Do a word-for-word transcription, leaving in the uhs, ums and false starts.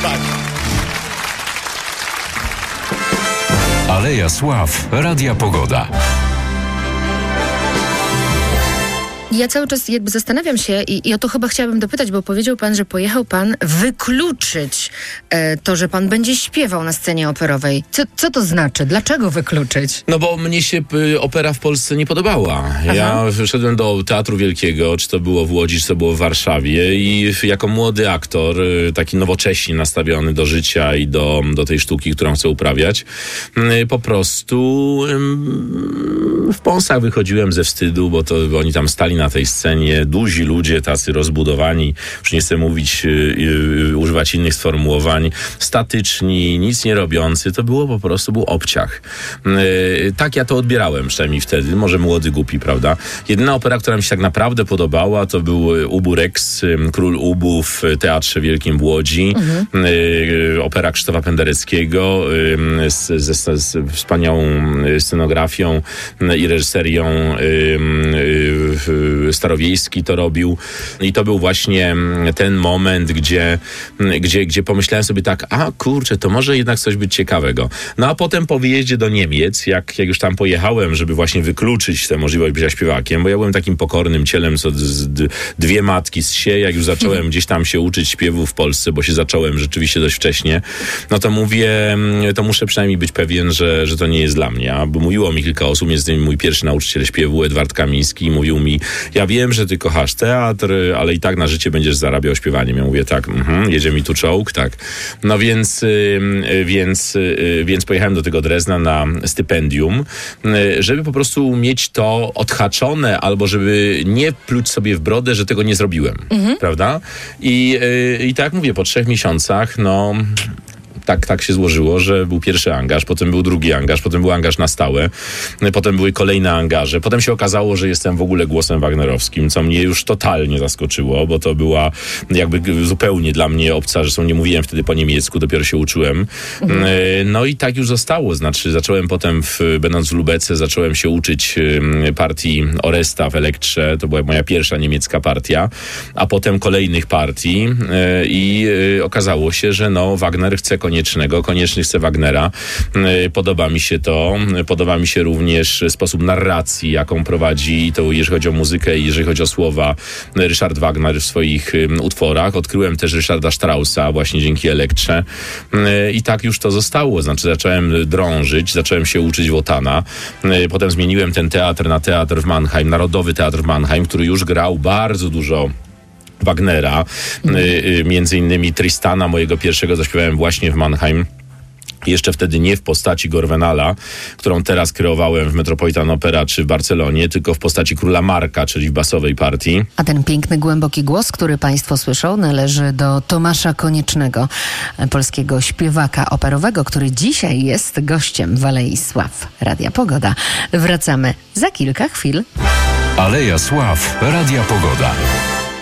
spać. Aleja Sław, Radia Pogoda. Ja cały czas jakby zastanawiam się i, i o to chyba chciałabym dopytać, bo powiedział pan, że pojechał pan wykluczyć e, to, że pan będzie śpiewał na scenie operowej. Co, co to znaczy? Dlaczego wykluczyć? No bo mnie się y, opera w Polsce nie podobała. Aha. Ja wszedłem do Teatru Wielkiego, czy to było w Łodzi, czy to było w Warszawie i jako młody aktor, y, taki nowocześnie nastawiony do życia i do, do tej sztuki, którą chcę uprawiać, y, po prostu y, w pąsach wychodziłem ze wstydu, bo to bo oni tam stali na tej scenie, duzi ludzie, tacy rozbudowani, już nie chcę mówić, yy, yy, używać innych sformułowań, statyczni, nic nie robiący, to było po prostu, był obciach. Yy, tak ja to odbierałem przynajmniej wtedy, może młody, głupi, prawda? Jedyna opera, która mi się tak naprawdę podobała, to był Ubu Rex, yy, Król Ubu w Teatrze Wielkim w Łodzi, mhm. yy, opera Krzysztofa Pendereckiego, yy, z, z, z wspaniałą scenografią yy, i reżyserią yy, yy, Starowiejski to robił i to był właśnie ten moment, gdzie, gdzie, gdzie pomyślałem sobie tak, a kurczę, to może jednak coś być ciekawego. No a potem po wyjeździe do Niemiec, jak, jak już tam pojechałem, żeby właśnie wykluczyć tę możliwość bycia śpiewakiem, bo ja byłem takim pokornym cielem, co z, d, dwie matki z sie, jak już zacząłem gdzieś tam się uczyć śpiewu w Polsce, bo się zacząłem rzeczywiście dość wcześnie, no to mówię, to muszę przynajmniej być pewien, że, że to nie jest dla mnie. A bo mówiło mi kilka osób, między innymi mój pierwszy nauczyciel śpiewu, Edward Kamiński, mówił mi, ja wiem, że ty kochasz teatr, ale i tak na życie będziesz zarabiał śpiewaniem. Ja mówię tak, mhm, jedzie mi tu czołg, tak. No więc, yy, więc, yy, więc pojechałem do tego Drezna na stypendium, yy, żeby po prostu mieć to odhaczone, albo żeby nie pluć sobie w brodę, że tego nie zrobiłem, mhm. prawda? I, yy, i tak jak mówię, po trzech miesiącach, no... Tak, tak się złożyło, że był pierwszy angaż, potem był drugi angaż, potem był angaż na stałe, potem były kolejne angaże. Potem się okazało, że jestem w ogóle głosem wagnerowskim, co mnie już totalnie zaskoczyło, bo to była jakby zupełnie dla mnie obca, zresztą nie mówiłem wtedy po niemiecku, dopiero się uczyłem. Mhm. No i tak już zostało, znaczy zacząłem potem, w, będąc w Lubece, zacząłem się uczyć partii Oresta w Elektrze, to była moja pierwsza niemiecka partia, a potem kolejnych partii i okazało się, że no Wagner chce koniecznie Koniecznego, koniecznie chcę Wagnera. Podoba mi się to. Podoba mi się również sposób narracji, jaką prowadzi, to jeżeli chodzi o muzykę i jeżeli chodzi o słowa, Ryszard Wagner w swoich utworach. Odkryłem też Ryszarda Straussa właśnie dzięki Elektrze. I tak już to zostało. Znaczy zacząłem drążyć, zacząłem się uczyć Wotana. Potem zmieniłem ten teatr na teatr w Mannheim, Narodowy Teatr w Mannheim, który już grał bardzo dużo Wagnera, mm. y, między innymi Tristana, mojego pierwszego, zaśpiewałem właśnie w Mannheim. Jeszcze wtedy nie w postaci Gorvenala, którą teraz kreowałem w Metropolitan Opera czy w Barcelonie, tylko w postaci Króla Marka, czyli w basowej partii. A ten piękny, głęboki głos, który państwo słyszą, należy do Tomasza Koniecznego, polskiego śpiewaka operowego, który dzisiaj jest gościem w Alei Sław. Radia Pogoda. Wracamy za kilka chwil. Aleja Sław, Radia Pogoda.